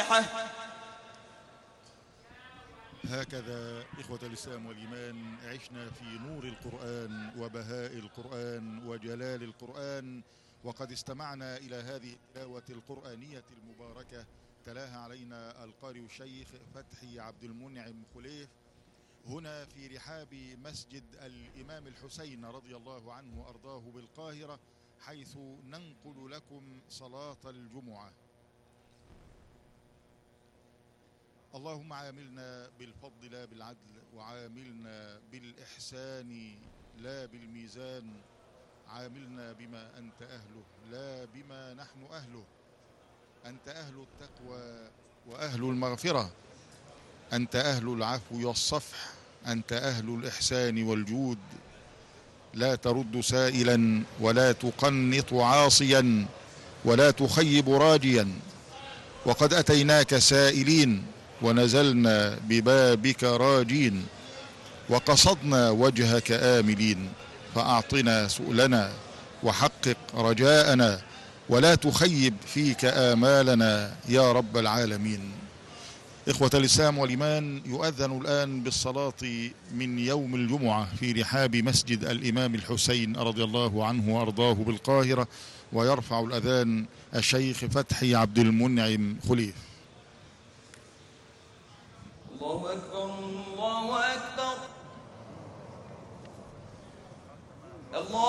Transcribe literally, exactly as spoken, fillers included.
الفاتحة. هكذا إخوة الإسلام والإيمان عشنا في نور القرآن وبهاء القرآن وجلال القرآن، وقد استمعنا إلى هذه التلاوة القرآنية المباركة تلاها علينا القارئ الشيخ فتحي عبد المنعم خليف هنا في رحاب مسجد الإمام الحسين رضي الله عنه وأرضاه بالقاهرة، حيث ننقل لكم صلاة الجمعة. اللهم عاملنا بالفضل لا بالعدل، وعاملنا بالإحسان لا بالميزان، عاملنا بما أنت أهله لا بما نحن أهله. أنت أهل التقوى وأهل المغفرة، أنت أهل العفو والصفح، أنت أهل الإحسان والجود. لا ترد سائلا ولا تقنط عاصيا ولا تخيب راجيا. وقد أتيناك سائلين ونزلنا ببابك راجين، وقصدنا وجهك آملين، فأعطنا سؤلنا وحقق رجاءنا، ولا تخيب فيك آمالنا يا رب العالمين. إخوة الإسلام والإيمان، يؤذن الآن بالصلاة من يوم الجمعة في رحاب مسجد الإمام الحسين رضي الله عنه وأرضاه بالقاهرة، ويرفع الأذان الشيخ فتحي عبد المنعم خليف. الله أكبر الله أكبر الله